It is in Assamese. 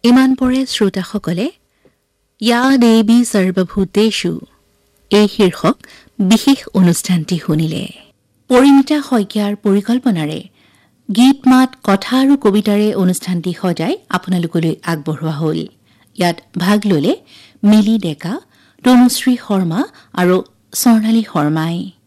ইমান পৰে শ্ৰোতাসকলে য়া দেৱী সৰ্বভূতেষু এই শীৰ্ষক বিশেষ অনুষ্ঠানটি শুনিলে। পৰিমিতা শইকীয়াৰ পৰিকল্পনাৰে গীত মাত কথা আৰু কবিতাৰে অনুষ্ঠানটি সজাই আপোনালোকলৈ আগবঢ়োৱা হ'ল। ইয়াত ভাগ ললে মিলি ডেকা, তনুশ্ৰী শৰ্মা আৰু স্বৰ্ণালী শৰ্মাই।